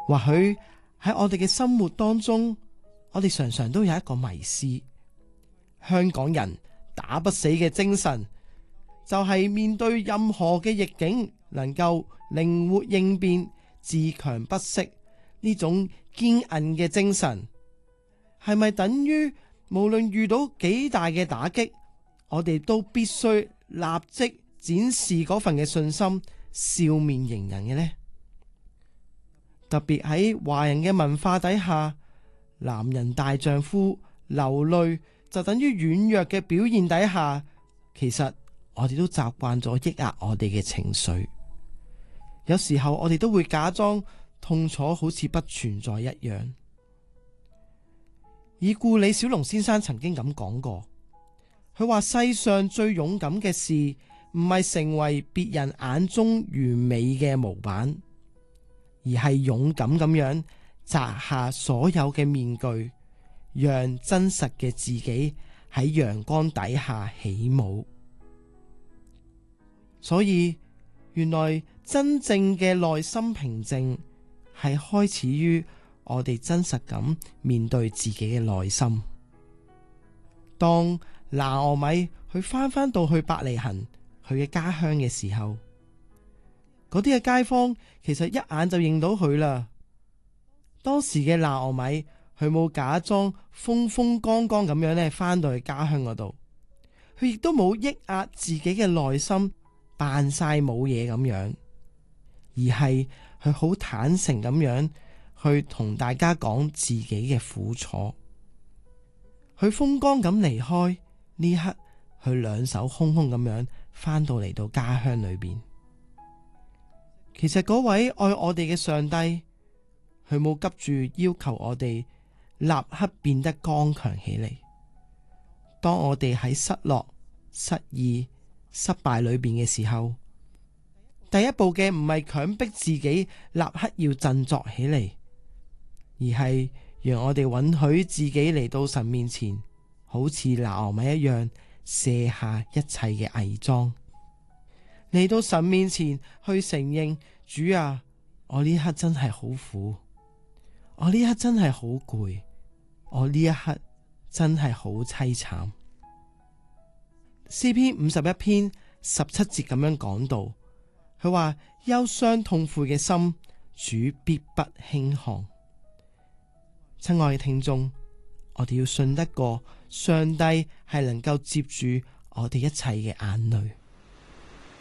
或許喺我哋嘅生活當中，我哋常常都有一個迷思，香港人打不死嘅精神，就係面對任何嘅逆境，能夠靈活應變、自強不息。呢種堅韌嘅精神，係咪等於無論遇到幾大嘅打擊，我哋都必須立即展示嗰份嘅信心，笑面迎人嘅呢？特別喺華人嘅文化底下，男人大丈夫流淚就等於軟弱嘅表現底下，其實我哋都習慣咗抑壓我哋嘅情緒。有時候我哋都會假裝痛楚好似不存在一樣。已故李小龍先生曾經咁講過，佢話世上最勇敢嘅事唔係成為別人眼中完美嘅模板，而係勇敢咁樣摘下所有嘅面具，讓真實嘅自己喺陽光底下起舞。所以原來真正嘅內心平靜係開始於我哋真實咁面對自己嘅內心。當拿俄米佢翻到去伯利恆佢嘅家鄉嘅時候，嗰啲嘅街坊其實一眼就認到佢啦。當時嘅拿俄米佢冇假裝風光咁樣咧翻到去家鄉嗰度，佢亦都冇抑壓自己嘅內心扮晒冇嘢咁樣，而係佢好坦誠咁樣去同大家講自己嘅苦楚。佢風光咁離開呢刻，佢兩手空空咁樣翻到嚟到家鄉裏邊。其實嗰位愛我哋嘅上帝，佢冇急住要求我哋立刻變得剛強起嚟。當我哋喺失落、失意、失敗裏邊嘅時候，第一步嘅唔係強迫自己立刻要振作起嚟，而係讓我哋允許自己嚟到神面前，好似拿俄米一樣卸下一切嘅偽裝，嚟到神面前去承認，主啊，我呢刻真係好苦，我呢刻真係好攰，我呢一刻真係好淒慘。詩篇51篇17節咁樣講到，佢話憂傷痛悔嘅心，主必不輕看。親愛嘅聽眾，我哋要信得過上帝係能夠接住我哋一切嘅眼淚。